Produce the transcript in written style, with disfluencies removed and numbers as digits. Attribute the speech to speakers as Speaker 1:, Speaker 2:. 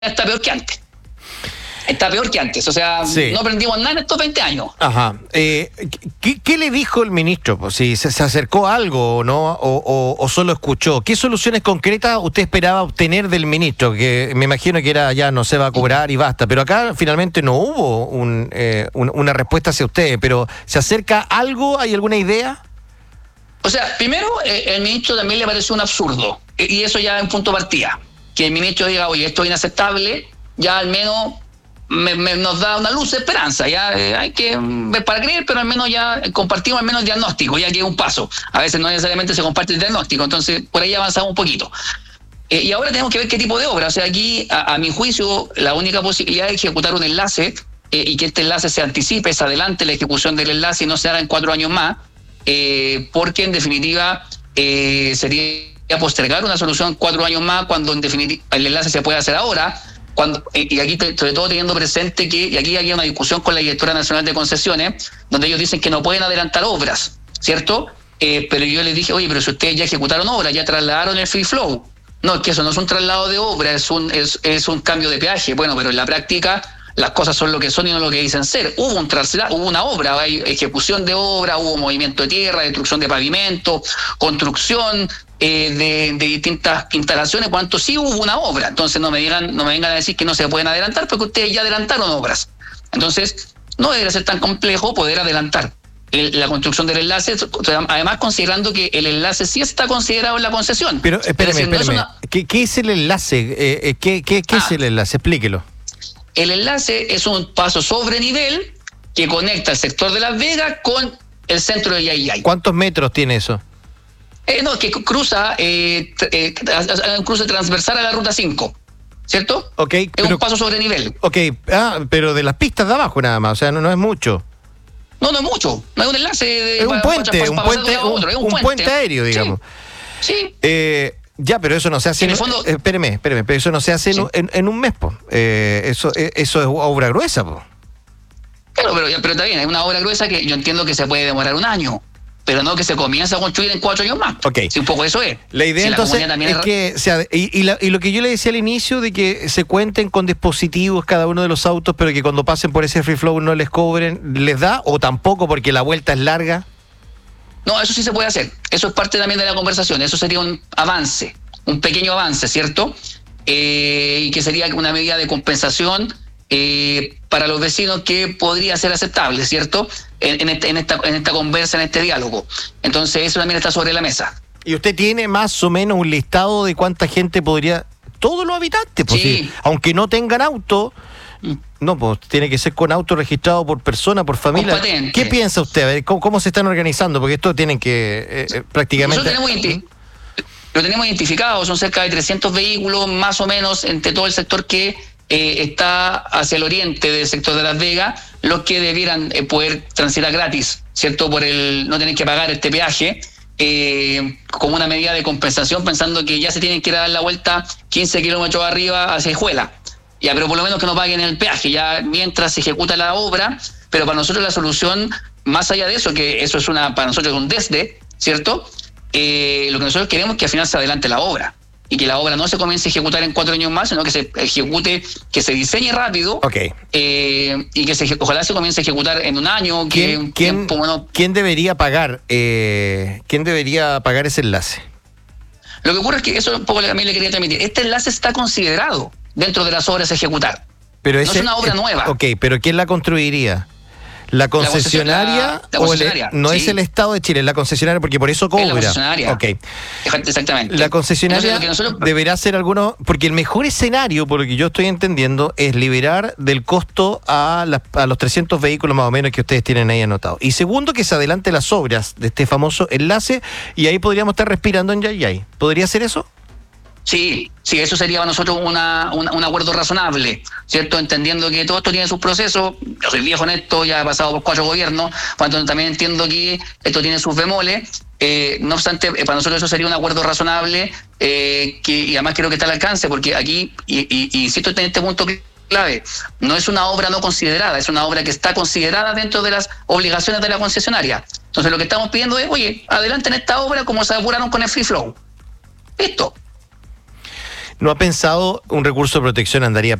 Speaker 1: está peor que antes. Está peor que antes, o sea, sí. No aprendimos nada en estos 20 años.
Speaker 2: Ajá. ¿Qué le dijo el ministro? Pues, si se acercó a algo o no, o solo escuchó. ¿Qué soluciones concretas usted esperaba obtener del ministro? Que me imagino que era ya no se va a cobrar y basta, pero acá finalmente no hubo una respuesta hacia usted, pero ¿se acerca algo? ¿Hay alguna idea?
Speaker 1: O sea, primero, el ministro también le pareció un absurdo, y eso ya en punto de partida. Que el ministro diga, oye, esto es inaceptable, ya al menos nos da una luz de esperanza. Ya hay que ver para creer, pero al menos ya compartimos al menos el diagnóstico, ya que es un paso. A veces no necesariamente se comparte el diagnóstico, entonces por ahí avanzamos un poquito. Y ahora tenemos que ver qué tipo de obra. O sea, aquí, a mi juicio, la única posibilidad es ejecutar un enlace y que este enlace se anticipe, se adelante la ejecución del enlace y no se haga en 4 años más, porque en definitiva sería postergar una solución 4 años más cuando en definitiva el enlace se puede hacer ahora. Y aquí, sobre todo teniendo presente que, y aquí hay una discusión con la Directora Nacional de Concesiones, donde ellos dicen que no pueden adelantar obras, ¿cierto? Pero yo les dije, oye, pero si ustedes ya ejecutaron obras, ya trasladaron el free flow. No, es que eso no es un traslado de obra, es un cambio de peaje. Bueno, pero en la práctica las cosas son lo que son y no lo que dicen ser. Hubo un traslado, hubo una obra, hay ejecución de obra, hubo movimiento de tierra, destrucción de pavimento, construcción de distintas instalaciones, cuanto sí hubo una obra. Entonces no me vengan a decir que no se pueden adelantar, porque ustedes ya adelantaron obras. Entonces no debería ser tan complejo poder adelantar la construcción del enlace, además considerando que el enlace sí está considerado en la concesión.
Speaker 2: Pero espérame. ¿Qué es el enlace? ¿Qué es el enlace? Explíquelo.
Speaker 1: El enlace es un paso sobre nivel que conecta el sector de Las Vegas con el centro de Yayay.
Speaker 2: ¿Cuántos metros tiene eso?
Speaker 1: No, que cruza un cruce transversal a la ruta 5, ¿cierto?
Speaker 2: Okay,
Speaker 1: es un paso sobre nivel.
Speaker 2: Ok, pero de las pistas de abajo nada más, o sea, no es mucho.
Speaker 1: No es mucho, no es un enlace.
Speaker 2: Es un puente aéreo, digamos.
Speaker 1: Sí.
Speaker 2: Ya, pero eso no se hace.
Speaker 1: En el fondo,
Speaker 2: espéreme, pero eso no se hace en un mes, po. Eso es obra gruesa, po.
Speaker 1: Claro, pero está bien, es una obra gruesa que yo entiendo que se puede demorar 1 año, pero no que se comienza a construir en 4 años más.
Speaker 2: Okay.
Speaker 1: Si un poco eso es.
Speaker 2: La idea entonces es que y lo que yo le decía al inicio de que se cuenten con dispositivos cada uno de los autos, pero que cuando pasen por ese free flow no les cobren, ¿les da o tampoco porque la vuelta es larga?
Speaker 1: No, eso sí se puede hacer. Eso es parte también de la conversación. Eso sería un avance, un pequeño avance, ¿cierto? Y que sería una medida de compensación para los vecinos que podría ser aceptable, ¿cierto? En esta conversa, en este diálogo. Entonces eso también está sobre la mesa.
Speaker 2: ¿Y usted tiene más o menos un listado de cuánta gente podría? Todos los habitantes, pues
Speaker 1: sí.
Speaker 2: Sí, aunque no tengan auto. No, pues tiene que ser con auto registrado por persona, por familia. ¿Qué piensa usted? A ver, ¿cómo se están organizando? Porque esto tienen que prácticamente...
Speaker 1: Lo tenemos identificado, son cerca de 300 vehículos más o menos entre todo el sector que está hacia el oriente del sector de Las Vegas, los que debieran poder transitar gratis, ¿cierto? No tener que pagar este peaje, como una medida de compensación, pensando que ya se tienen que dar la vuelta 15 kilómetros arriba hacia Hijuela. Ya, pero por lo menos que no paguen el peaje, ya mientras se ejecuta la obra. Pero para nosotros la solución, más allá de eso, que eso es para nosotros un desde, ¿cierto? Lo que nosotros queremos es que al final se adelante la obra y que la obra no se comience a ejecutar en 4 años más, sino que se ejecute, que se diseñe rápido.
Speaker 2: Okay.
Speaker 1: Y que ojalá se comience a ejecutar en 1 año.
Speaker 2: ¿Quién debería pagar? ¿Quién debería pagar ese enlace?
Speaker 1: Lo que ocurre es que eso un poco también le quería transmitir. Este enlace está considerado dentro de las obras a ejecutar.
Speaker 2: Pero
Speaker 1: no es una obra nueva.
Speaker 2: Ok, pero ¿quién la construiría? ¿La concesionaria? No sí. Es el Estado de Chile, es la concesionaria, porque por eso cobra.
Speaker 1: Es la concesionaria.
Speaker 2: Okay.
Speaker 1: Exactamente.
Speaker 2: La concesionaria deberá hacer alguno, porque el mejor escenario, por lo que yo estoy entendiendo, es liberar del costo a los 300 vehículos más o menos que ustedes tienen ahí anotados. Y segundo, que se adelante las obras de este famoso enlace, y ahí podríamos estar respirando en Yayay. ¿Podría ser eso?
Speaker 1: Sí, eso sería para nosotros un acuerdo razonable, ¿cierto? Entendiendo que todo esto tiene sus procesos. Yo soy viejo en esto, ya he pasado por 4 gobiernos, cuando también entiendo que esto tiene sus bemoles. No obstante, para nosotros eso sería un acuerdo razonable, y además creo que está al alcance, porque aquí, y insisto en este punto clave, no es una obra no considerada, es una obra que está considerada dentro de las obligaciones de la concesionaria. Entonces lo que estamos pidiendo es, oye, adelanten esta obra como se apuraron con el free flow. Listo.
Speaker 2: ¿no ha pensado un recurso de protección? Andaría